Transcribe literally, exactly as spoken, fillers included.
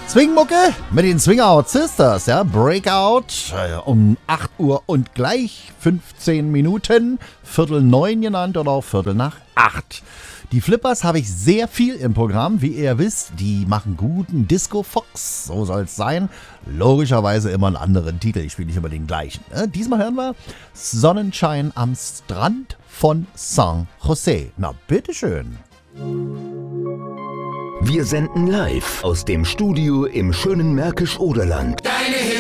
Swingmucke mit den Swingout Sisters, ja, Breakout äh, um acht Uhr und gleich fünfzehn Minuten, Viertel neun genannt oder auch Viertel nach acht. Die Flippers habe ich sehr viel im Programm, wie ihr wisst, die machen guten Disco-Fox, so soll es sein. Logischerweise immer einen anderen Titel, ich spiele nicht immer den gleichen. Ne? Diesmal hören wir Sonnenschein am Strand von San Jose. Na, bitteschön. Wir senden live aus dem Studio im schönen Märkisch-Oderland.